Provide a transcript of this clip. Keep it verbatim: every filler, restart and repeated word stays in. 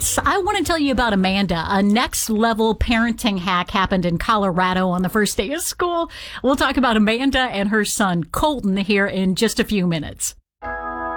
Yes, I want to tell you about Amanda. A next level parenting hack happened in Colorado on the first day of school. We'll talk about Amanda and her son Colton here in just a few minutes.